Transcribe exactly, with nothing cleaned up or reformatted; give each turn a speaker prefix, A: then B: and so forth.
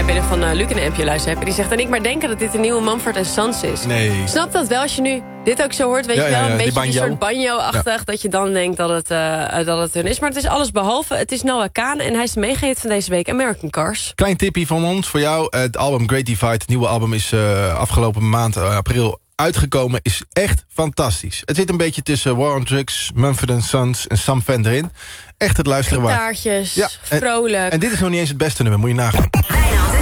A: binnen van uh, Luc in de N P O luisteren heb. Die zegt, en ik maar denken dat dit een nieuwe Mumford Sons is.
B: Nee.
A: Snap dat wel als je nu dit ook zo hoort, weet
B: Ja,
A: je wel?
B: ja, ja,
A: Een
B: die
A: beetje een
B: banjo.
A: soort banjo-achtig.
B: Ja.
A: Dat je dan denkt dat het, uh, dat het hun is. Maar het is alles behalve. Het is Noah Kahan en hij is de meegehit van deze week. American Cars.
B: Klein tipje van ons voor jou. Het album Great Divide, het nieuwe album, is uh, afgelopen maand, uh, april, uitgekomen. Is echt fantastisch. Het zit een beetje tussen War on Drugs, Mumford Sons en Sam Fender erin. Echt het luisteren waard.
A: Gitaartjes,
B: Ja, en,
A: vrolijk.
B: En dit is nog niet eens het beste nummer, moet je nagaan.